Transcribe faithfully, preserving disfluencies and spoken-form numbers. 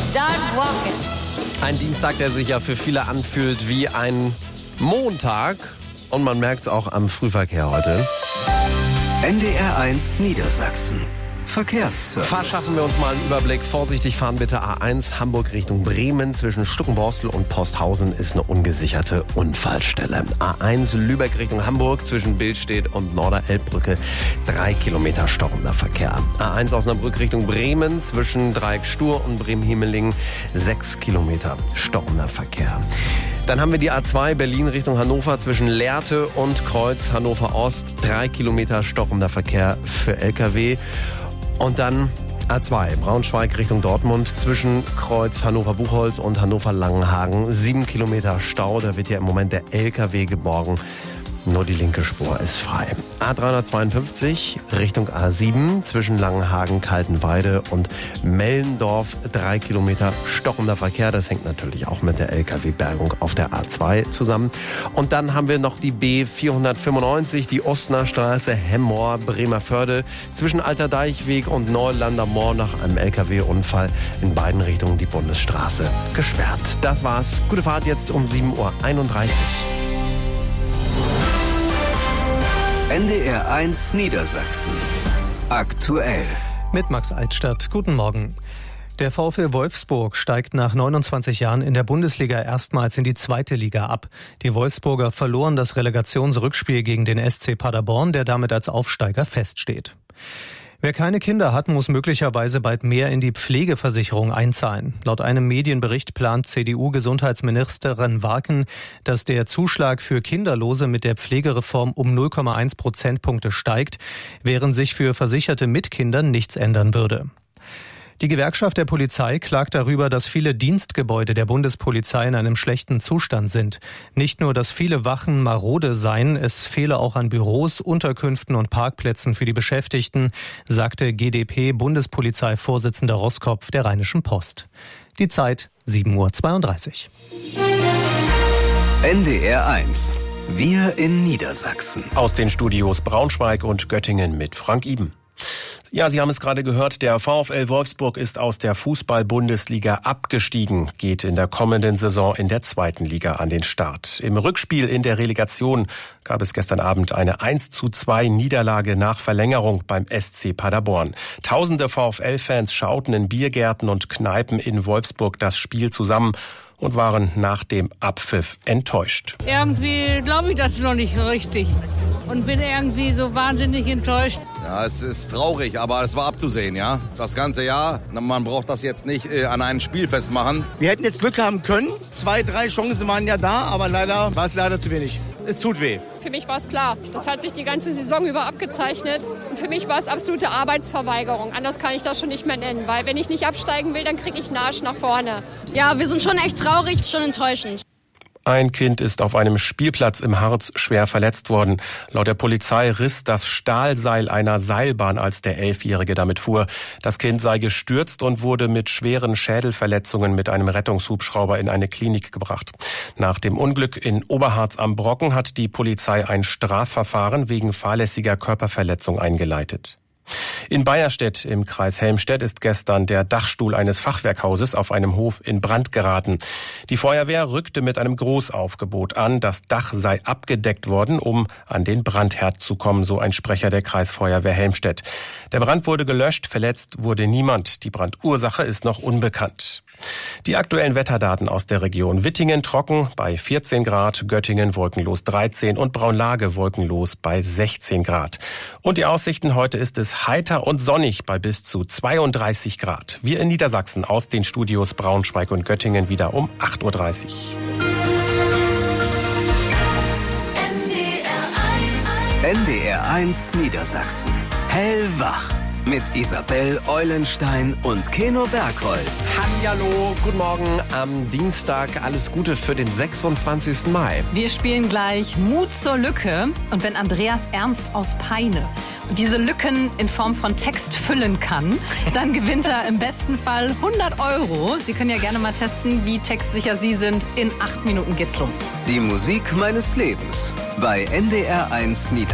Start walking. Ein Dienstag, der sich ja für viele anfühlt wie ein Montag. Und man merkt es auch am Frühverkehr heute. N D R eins Niedersachsen. Verkehrsservice. Verschaffen wir uns mal einen Überblick. Vorsichtig fahren bitte. A eins Hamburg Richtung Bremen. Zwischen Stuckenborstel und Posthausen ist eine ungesicherte Unfallstelle. A eins Lübeck Richtung Hamburg. Zwischen Billstedt und Norderelbbrücke. Drei Kilometer stockender Verkehr. A eins Osnabrück Richtung Bremen. Zwischen Dreieck Stur und Bremen-Hiemeling. Sechs Kilometer stockender Verkehr. Dann haben wir die A zwei Berlin Richtung Hannover zwischen Lehrte und Kreuz Hannover Ost. Drei Kilometer stockender Verkehr für L K W. Und dann A zwei Braunschweig Richtung Dortmund zwischen Kreuz Hannover-Buchholz und Hannover-Langenhagen. Sieben Kilometer Stau, da wird ja im Moment der L K W geborgen. Nur die linke Spur ist frei. A dreihundertzweiundfünfzig Richtung A sieben zwischen Langenhagen, Kaltenweide und Mellendorf. Drei Kilometer stockender Verkehr. Das hängt natürlich auch mit der L K W-Bergung auf der A zwei zusammen. Und dann haben wir noch die B vierhundertfünfundneunzig, die Ostner Straße, Hemmoor, Bremervörde. Zwischen Alterdeichweg und Neulander Moor nach einem L K W-Unfall in beiden Richtungen die Bundesstraße gesperrt. Das war's. Gute Fahrt jetzt um sieben Uhr einunddreißig. N D R eins Niedersachsen. Aktuell. Mit Max Altstadt. Guten Morgen. Der VfL Wolfsburg steigt nach neunundzwanzig Jahren in der Bundesliga erstmals in die zweite Liga ab. Die Wolfsburger verloren das Relegationsrückspiel gegen den S C Paderborn, der damit als Aufsteiger feststeht. Wer keine Kinder hat, muss möglicherweise bald mehr in die Pflegeversicherung einzahlen. Laut einem Medienbericht plant C D U-Gesundheitsministerin Warken, dass der Zuschlag für Kinderlose mit der Pflegereform um null Komma eins Prozentpunkte steigt, während sich für Versicherte mit Kindern nichts ändern würde. Die Gewerkschaft der Polizei klagt darüber, dass viele Dienstgebäude der Bundespolizei in einem schlechten Zustand sind. Nicht nur, dass viele Wachen marode seien, es fehle auch an Büros, Unterkünften und Parkplätzen für die Beschäftigten, sagte G d P-Bundespolizeivorsitzender Roskopf der Rheinischen Post. Die Zeit sieben Uhr zweiunddreißig. N D R eins. Wir in Niedersachsen. Aus den Studios Braunschweig und Göttingen mit Frank Iben. Ja, Sie haben es gerade gehört, der VfL Wolfsburg ist aus der Fußball-Bundesliga abgestiegen, geht in der kommenden Saison in der zweiten Liga an den Start. Im Rückspiel in der Relegation gab es gestern Abend eine eins zu zwei Niederlage nach Verlängerung beim S C Paderborn. Tausende VfL-Fans schauten in Biergärten und Kneipen in Wolfsburg das Spiel zusammen und waren nach dem Abpfiff enttäuscht. Irgendwie glaube ich das noch nicht richtig und bin irgendwie so wahnsinnig enttäuscht. Ja, es ist traurig, aber es war abzusehen, ja. Das ganze Jahr, man braucht das jetzt nicht äh, an einem Spiel festmachen. Wir hätten jetzt Glück haben können. Zwei, drei Chancen waren ja da, aber leider war es leider zu wenig. Es tut weh. Für mich war es klar. Das hat sich die ganze Saison über abgezeichnet. Und für mich war es absolute Arbeitsverweigerung. Anders kann ich das schon nicht mehr nennen. Weil wenn ich nicht absteigen will, dann kriege ich einen Arsch nach vorne. Ja, wir sind schon echt traurig, schon enttäuschend. Ein Kind ist auf einem Spielplatz im Harz schwer verletzt worden. Laut der Polizei riss das Stahlseil einer Seilbahn, als der Elfjährige damit fuhr. Das Kind sei gestürzt und wurde mit schweren Schädelverletzungen mit einem Rettungshubschrauber in eine Klinik gebracht. Nach dem Unglück in Oberharz am Brocken hat die Polizei ein Strafverfahren wegen fahrlässiger Körperverletzung eingeleitet. In Beierstedt im Kreis Helmstedt ist gestern der Dachstuhl eines Fachwerkhauses auf einem Hof in Brand geraten. Die Feuerwehr rückte mit einem Großaufgebot an. Das Dach sei abgedeckt worden, um an den Brandherd zu kommen, so ein Sprecher der Kreisfeuerwehr Helmstedt. Der Brand wurde gelöscht, verletzt wurde niemand. Die Brandursache ist noch unbekannt. Die aktuellen Wetterdaten aus der Region: Wittingen trocken bei vierzehn Grad, Göttingen wolkenlos dreizehn und Braunlage wolkenlos bei sechzehn Grad. Und die Aussichten: heute ist es heiter und sonnig bei bis zu zweiunddreißig Grad. Wir in Niedersachsen aus den Studios Braunschweig und Göttingen wieder um acht Uhr dreißig. N D R eins Niedersachsen. Hellwach. Mit Isabel Eulenstein und Keno Bergholz. Hallihallo, guten Morgen am Dienstag. Alles Gute für den sechsundzwanzigsten Mai. Wir spielen gleich Mut zur Lücke. Und wenn Andreas Ernst aus Peine diese Lücken in Form von Text füllen kann, dann gewinnt er im besten Fall hundert Euro. Sie können ja gerne mal testen, wie textsicher Sie sind. In acht Minuten geht's los. Die Musik meines Lebens bei N D R eins Niedersachsen.